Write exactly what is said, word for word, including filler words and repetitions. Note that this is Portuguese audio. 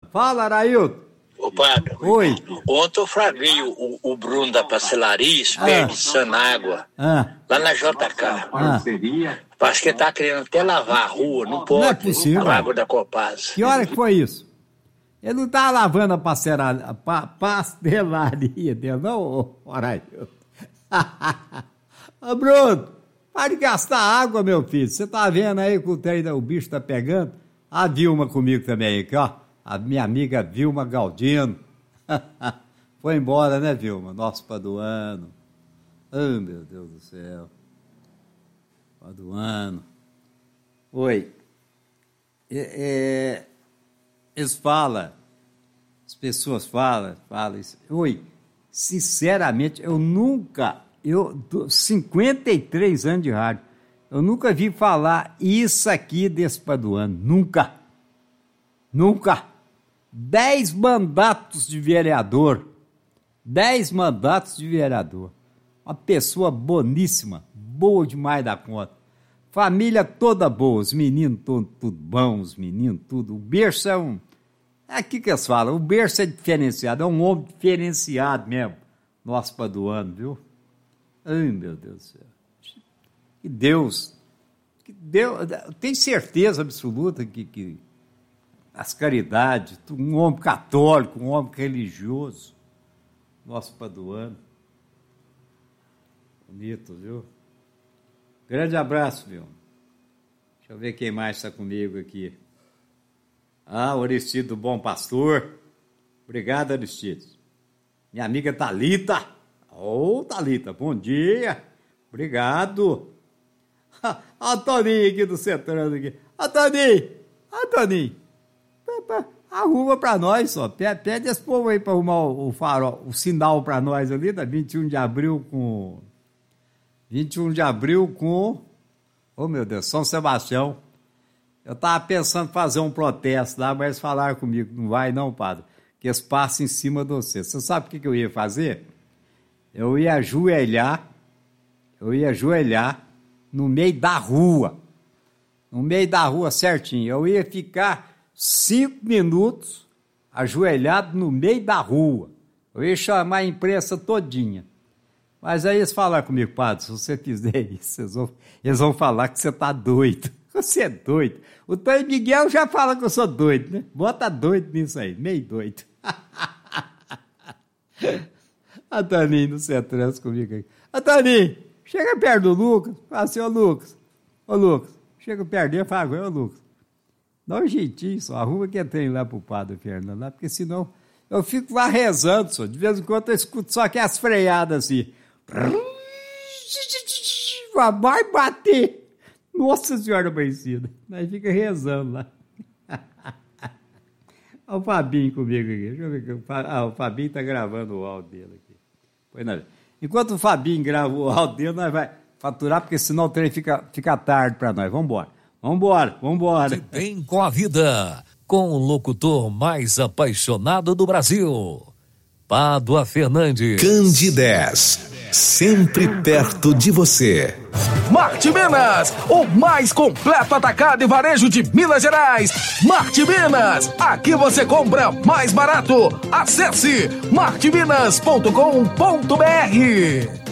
Fala, Arailton. Ô, padre. Oi. Ontem eu fraguei o, o Bruno da pastelaria, desperdiçando ah. água, ah. lá na J K. Ah. Acho que ele tá querendo até lavar a rua, não pode. Não é possível. Com a água da Copasa. Que hora que foi isso? Ele não tá lavando a pastelaria, a pa, pastelaria dele, não, Arailton. Ô, Bruno, para de gastar água, meu filho. Você tá vendo aí que o, trem, o bicho tá pegando? A Vilma comigo também aqui, ó. A minha amiga Vilma Galdino. Foi embora, né, Vilma? Nosso Paduano. Oh, meu Deus do céu. Paduano. Oi. É, é, eles falam, as pessoas falam, falam isso. Oi, sinceramente, eu nunca, eu cinquenta e três anos de rádio, eu nunca vi falar isso aqui desse Paduano. Nunca. Nunca. Dez mandatos de vereador. Dez mandatos de vereador. Uma pessoa boníssima. Boa demais da conta. Família toda boa. Os meninos todos tudo bons. Os meninos tudo. O berço é um... É aqui que eles falam. O berço é diferenciado. É um homem diferenciado mesmo. Nosso Paduano, viu? Ai, meu Deus do céu. Que Deus... Que Deus... Tenho certeza absoluta que... que as caridades, um homem católico, um homem religioso, nosso Paduano. Bonito, viu? Grande abraço, viu? Deixa eu ver quem mais está comigo aqui. Ah, o Aristides do Bom Pastor. Obrigado, Aristides. Minha amiga Thalita. Ô, oh, Thalita, bom dia. Obrigado. Olha o Toninho aqui do Centrando aqui. Olha o Toninho. Olha o Toninho. Arruma pra nós só. Pede, pede esse povo aí pra arrumar o, o farol, o sinal pra nós ali, da vinte e um de abril com. vinte e um de abril com. Oh, meu Deus, São Sebastião. Eu tava pensando em fazer um protesto lá, mas falaram comigo, não vai não, padre, que eles passam em cima de você. Você sabe o que, que eu ia fazer? Eu ia ajoelhar, eu ia ajoelhar no meio da rua. No meio da rua certinho. Eu ia ficar cinco minutos ajoelhado no meio da rua. Eu ia chamar a imprensa todinha. Mas aí eles falaram comigo, padre, se você fizer isso, eles vão, eles vão falar que você está doido. Você é doido. O Tony Miguel já fala que eu sou doido, né? Bota doido nisso aí, meio doido. A Toninho no Centrão comigo aqui. A Toninho, chega perto do Lucas, fala assim, ô Lucas, ô Lucas, chega perto dele e fala, ô Lucas, dá um jeitinho só, arruma que tem lá pro padre Fernando, lá, porque senão eu fico lá rezando, só. De vez em quando eu escuto só que as freadas assim. Vai bater. Nossa Senhora Aparecida. Aí fica rezando lá. Olha o Fabinho comigo aqui. Deixa eu ver. Ah, o Fabinho tá gravando o áudio dele aqui. Pois não. Enquanto o Fabinho grava o áudio dele, nós vai faturar, porque senão o trem fica, fica tarde para nós. Vamos embora. Vamos embora, vamos embora. Se bem com a vida, com o locutor mais apaixonado do Brasil, Pádua Fernandes. Candidez, sempre perto de você. Marte Minas, o mais completo atacado e varejo de Minas Gerais. Marte Minas, aqui você compra mais barato. Acesse marte minas ponto com ponto br.